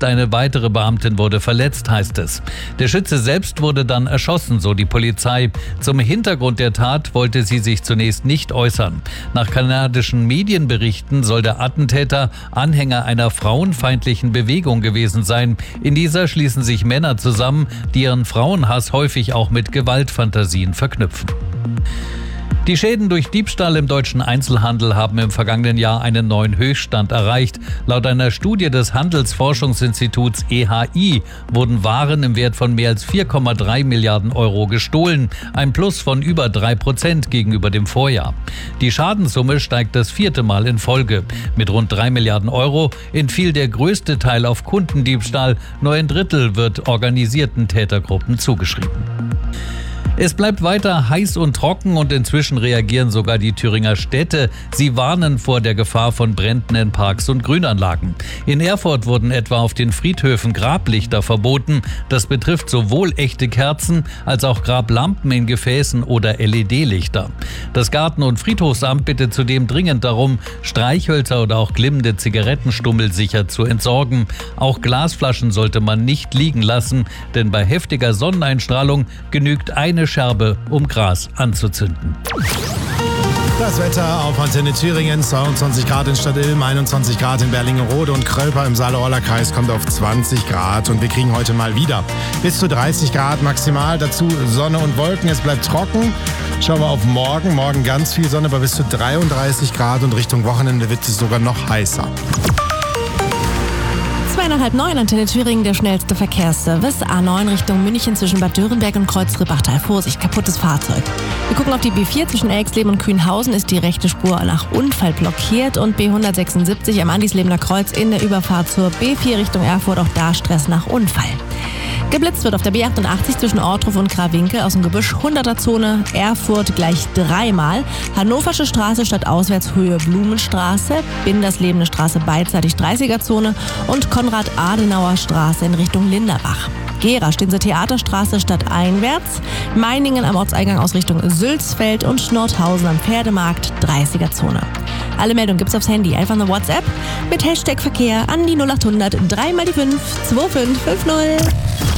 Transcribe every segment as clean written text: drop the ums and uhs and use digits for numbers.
verletzt, eine weitere Beamtin wurde verletzt, heißt es. Der Schütze selbst wurde dann erschossen, so die Polizei. Zum Hintergrund der Tat wollte sie sich zunächst nicht äußern. Nach kanadischen Medienberichten soll der Attentäter Anhänger einer frauenfeindlichen Bewegung gewesen sein. In dieser schließen sich Männer zusammen, die ihren Frauenhass häufig auch mit Gewaltfantasien verknüpfen. Die Schäden durch Diebstahl im deutschen Einzelhandel haben im vergangenen Jahr einen neuen Höchststand erreicht. Laut einer Studie des Handelsforschungsinstituts EHI wurden Waren im Wert von mehr als 4,3 Milliarden Euro gestohlen, ein Plus von über 3% gegenüber dem Vorjahr. Die Schadenssumme steigt das 4. Mal in Folge. Mit rund 3 Milliarden Euro entfiel der größte Teil auf Kundendiebstahl, nur ein Drittel wird organisierten Tätergruppen zugeschrieben. Es bleibt weiter heiß und trocken und inzwischen reagieren sogar die Thüringer Städte. Sie warnen vor der Gefahr von Bränden in Parks und Grünanlagen. In Erfurt wurden etwa auf den Friedhöfen Grablichter verboten. Das betrifft sowohl echte Kerzen als auch Grablampen in Gefäßen oder LED-Lichter. Das Garten- und Friedhofsamt bittet zudem dringend darum, Streichhölzer oder auch glimmende Zigarettenstummel sicher zu entsorgen. Auch Glasflaschen sollte man nicht liegen lassen, denn bei heftiger Sonneneinstrahlung genügt eine Scherbe, um Gras anzuzünden. Das Wetter auf Antenne Thüringen, 22 Grad in Stadtilm, 21 Grad in Berlingerode und Krölper im Saale-Orla-Kreis kommt auf 20 Grad und wir kriegen heute mal wieder bis zu 30 Grad maximal, dazu Sonne und Wolken, es bleibt trocken. Schauen wir auf morgen, ganz viel Sonne bei bis zu 33 Grad und Richtung Wochenende wird es sogar noch heißer. 8:30 Antenne Thüringen, der schnellste Verkehrsservice. A9 Richtung München zwischen Bad Dörenberg und Kreuz-Ribbachtal. Vorsicht, kaputtes Fahrzeug. Wir gucken auf die B4 zwischen Elxleben und Kühnhausen. Ist die rechte Spur nach Unfall blockiert. Und B176 am Andislebener Kreuz in der Überfahrt zur B4 Richtung Erfurt. Auch da Stress nach Unfall. Geblitzt wird auf der B88 zwischen Ortruf und Krawinkel aus dem Gebüsch 100er-Zone, Erfurt gleich 3-mal, Hannoversche Straße statt Auswärtshöhe Blumenstraße, Binderslebene Straße beidseitig 30er-Zone und Konrad-Adenauer-Straße in Richtung Linderbach. Gera Stinse Theaterstraße statt einwärts, Meiningen am Ortseingang aus Richtung Sülzfeld und Nordhausen am Pferdemarkt 30er-Zone. Alle Meldungen gibt's aufs Handy, einfach eine WhatsApp mit Hashtag Verkehr an die 0800 3 mal die 5 2550.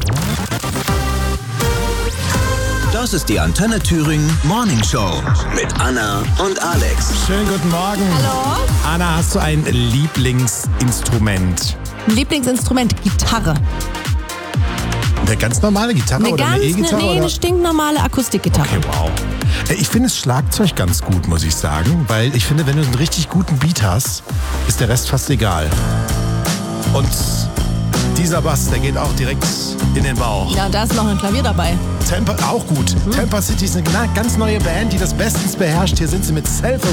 Das ist die Antenne Thüringen Morning Show mit Anna und Alex. Schönen guten Morgen. Hallo. Anna, hast du ein Lieblingsinstrument? Lieblingsinstrument, Gitarre. Eine ganz normale Gitarre oder eine E-Gitarre? Eine stinknormale Akustikgitarre. Okay, wow. Ich finde das Schlagzeug ganz gut, muss ich sagen, weil ich finde, wenn du einen richtig guten Beat hast, ist der Rest fast egal. Und dieser Bass, der geht auch direkt in den Bauch. Ja, da ist noch ein Klavier dabei. Temper, auch gut. Temper City ist eine ganz neue Band, die das bestens beherrscht. Hier sind sie mit Self